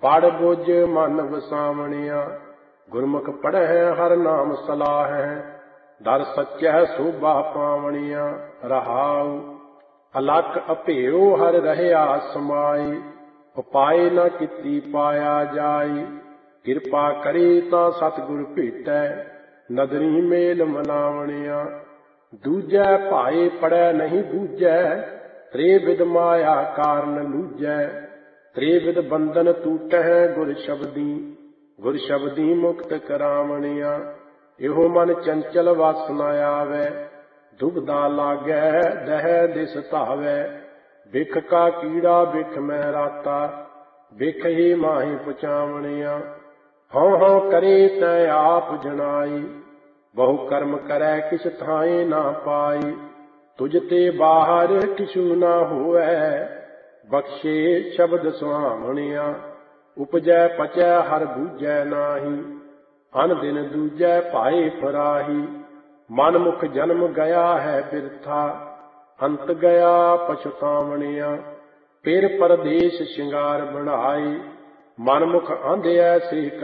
ਪੜ ਬੁਝ ਮਨ ਵਸਾਵਣਿਆ। ਗੁਰਮੁਖ ਪੜ੍ਹੈ ਹਰ ਨਾਮ ਸਲਾਹੈ। ਦਰ ਸੱਚੈ ਸੋਭਾ ਪਾਵਣਿਆ। ਰਹਾਉ ਅਲਖ ਅਭੇਉ ਹਰ ਰਹਿਆ ਸਮਾਈ। ਉਪਾਇ ਨ ਕੀਤੀ ਪਾਇਆ ਜਾਈ। ਕਿਰਪਾ ਕਰੀ ਤਾਂ ਸਤਿਗੁਰ ਭੇਟੈ। ਨਦਰੀ ਮੇਲ ਮਲਾਵਣਿਆ। ਦੂਜੈ ਭਾਏ ਪੜੈ ਨਹੀਂ ਬੂਝੈ। ਤ੍ਰਿਵਿਧ ਮਾਇਆ ਕਾਰਨ ਲੂਝੈ। ਤ੍ਰਿਵਿਧ ਬੰਧਨ ਟੂਟਹਿ ਗੁਰ ਸ਼ਬਦੀ। ਗੁਰ ਸ਼ਬਦੀ ਮੁਕਤ ਕਰਾਵਣਿਆ। ਇਹੋ ਮਨ ਚੰਚਲ ਵਸ ਨ ਆਵੈ। ਦੁਬਦਾ ਲਾਗੈ ਦਹਿ ਦਿਸ ਧਾਵੈ। ਬਿਖ ਕਾ ਕੀੜਾ ਬਿਖ ਮੈਂ ਰਾਤਾ। ਬਿਖ ਹੀ ਮਾਹੀ ਪੁਚਾਵਣਿਆ। ਹਉ ਹਉ ਕਰੇ ਤੈ ਆਪ ਜਣਾਈ। ਬਹੁ ਕਰਮ ਕਰੈ ਕਿਛ ਥਾਏ ਨਾ ਪਾਈ। ਤੁਝ ਤੇ ਬਾਹਰ ਕਿਛੂ ਨਾ ਹੋਵੈ। ਬਖਸ਼ੇ ਸ਼ਬਦ ਸੁਹਾਵਣਿਆ। ਉਪਜੈ ਪਚੈ ਹਰ ਬੂਝੈ ਨਾਹੀ। ਅਨ ਦਿਨ ਦੂਜੈ ਭਾਏ ਫਰਾਹੀ। ਮਨ ਮੁਖ ਜਨਮ ਗਿਆ ਹੈ ਬਿਰਥਾ। ਅੰਤ ਗਿਆ ਪਛਤਾਵਣਿਆ। ਫਿਰ ਪਰਦੇਸ ਸ਼ਿੰਗਾਰ ਬਣਾਈ। ਮਨ ਮੁਖ ਆਂਧਿਐ ਸੇ